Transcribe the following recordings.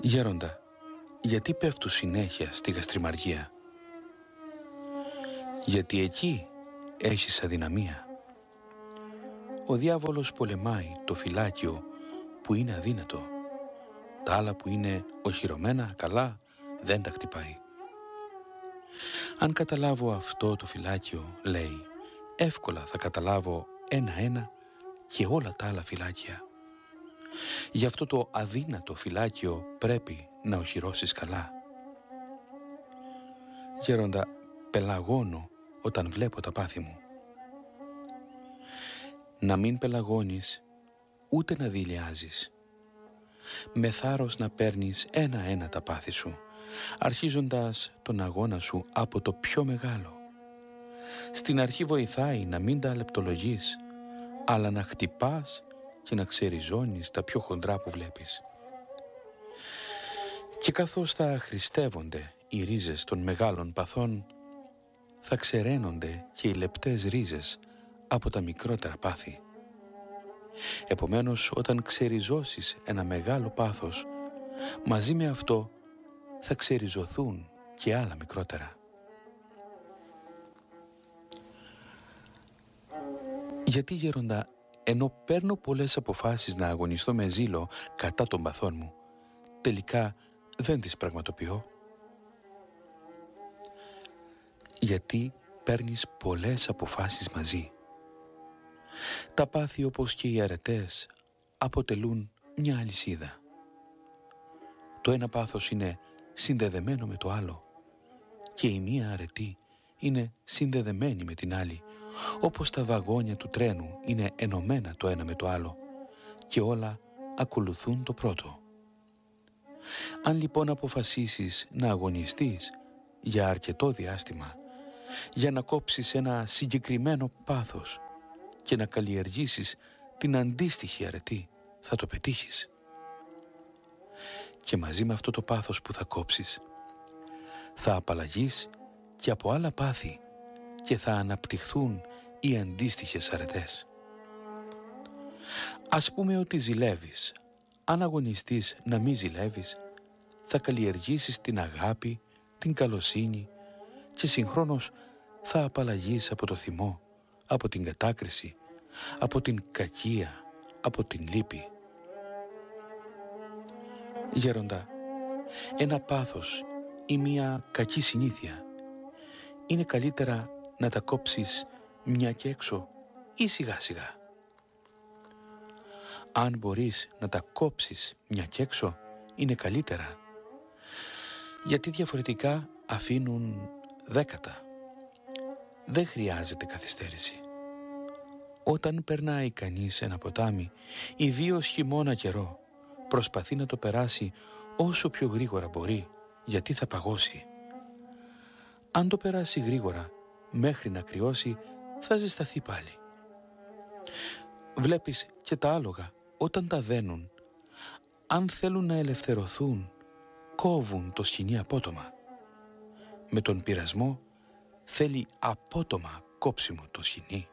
Γέροντα, γιατί πέφτουν συνέχεια στη γαστριμαργία? Γιατί εκεί έχεις αδυναμία. Ο διάβολος πολεμάει το φυλάκιο που είναι αδύνατο. Τα άλλα που είναι οχυρωμένα καλά δεν τα χτυπάει. Αν καταλάβω αυτό το φυλάκιο, λέει, εύκολα θα καταλάβω ένα-ένα και όλα τα άλλα φυλάκια. Γι' αυτό το αδύνατο φυλάκιο πρέπει να οχυρώσεις καλά. Γέροντα, πελαγώνω όταν βλέπω τα πάθη μου. Να μην πελαγώνεις, ούτε να δειλιάζεις. Με θάρρος να παίρνεις ένα-ένα τα πάθη σου, αρχίζοντας τον αγώνα σου από το πιο μεγάλο. Στην αρχή βοηθάει να μην τα λεπτολογείς, αλλά να χτυπάς και να ξεριζώνεις τα πιο χοντρά που βλέπεις. Και καθώς θα χριστεύονται οι ρίζες των μεγάλων παθών, θα ξεραίνονται και οι λεπτές ρίζες από τα μικρότερα πάθη. Επομένως, όταν ξεριζώσεις ένα μεγάλο πάθος, μαζί με αυτό θα ξεριζωθούν και άλλα μικρότερα. Γιατί, γέροντα, ενώ παίρνω πολλές αποφάσεις να αγωνιστώ με ζήλο κατά των παθών μου, τελικά δεν τις πραγματοποιώ? Γιατί παίρνεις πολλές αποφάσεις μαζί. Τα πάθη, όπως και οι αρετές, αποτελούν μια αλυσίδα. Το ένα πάθος είναι συνδεδεμένο με το άλλο και η μία αρετή είναι συνδεδεμένη με την άλλη, όπως τα βαγόνια του τρένου είναι ενωμένα το ένα με το άλλο και όλα ακολουθούν το πρώτο. Αν λοιπόν αποφασίσεις να αγωνιστείς για αρκετό διάστημα, για να κόψεις ένα συγκεκριμένο πάθος και να καλλιεργήσεις την αντίστοιχη αρετή, θα το πετύχεις. Και μαζί με αυτό το πάθος που θα κόψεις, θα απαλλαγείς και από άλλα πάθη και θα αναπτυχθούν οι αντίστοιχες αρετές. Ας πούμε ότι ζηλεύεις. Αν αγωνιστείς να μην ζηλεύεις, θα καλλιεργήσεις την αγάπη, την καλοσύνη και συγχρόνως θα απαλλαγείς από το θυμό, από την κατάκριση, από την κακία, από την λύπη. Γέροντα, ένα πάθος ή μια κακή συνήθεια είναι καλύτερα να τα κόψεις μια και έξω ή σιγά σιγά? Αν μπορείς να τα κόψεις μια και έξω, είναι καλύτερα, γιατί διαφορετικά αφήνουν δέκατα. Δεν χρειάζεται καθυστέρηση. Όταν περνάει κανείς ένα ποτάμι, ιδίως χειμώνα καιρό, προσπαθεί να το περάσει όσο πιο γρήγορα μπορεί, γιατί θα παγώσει. Αν το περάσει γρήγορα, μέχρι να κρυώσει, θα ζεσταθεί πάλι. Βλέπεις και τα άλογα, όταν τα δένουν, αν θέλουν να ελευθερωθούν, κόβουν το σκοινί απότομα. Με τον πειρασμό θέλει απότομα κόψιμο το σκοινί.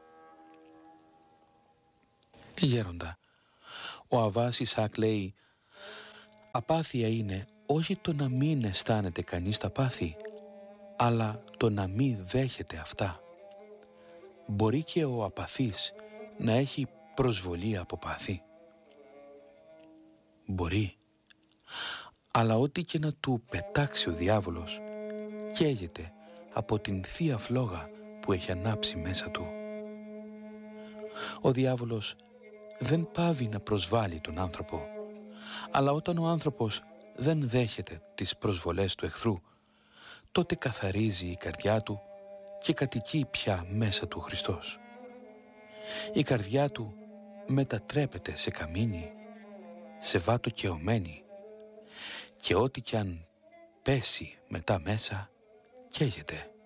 Γέροντα, ο Αββάς Ισαάκ λέει, απάθεια είναι όχι το να μην αισθάνεται κανείς τα πάθη, αλλά το να μην δέχεται αυτά. Μπορεί και ο απαθής να έχει προσβολή από πάθη. Μπορεί. Αλλά ό,τι και να του πετάξει ο διάβολος, καίγεται από την θεία φλόγα που έχει ανάψει μέσα του. Ο διάβολος δεν πάβει να προσβάλλει τον άνθρωπο, αλλά όταν ο άνθρωπος δεν δέχεται τις προσβολές του εχθρού, τότε καθαρίζει η καρδιά του και κατοικεί πια μέσα του ο Χριστός. Η καρδιά του μετατρέπεται σε καμίνι, σε βάτο καιωμένη, και ό,τι κι αν πέσει μετά μέσα, καίγεται.